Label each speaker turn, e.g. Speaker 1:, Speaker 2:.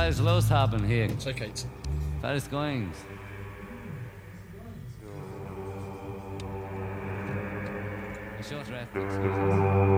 Speaker 1: Was ist los haben hier?
Speaker 2: Czekajcie.
Speaker 1: Was ist going? Short rest.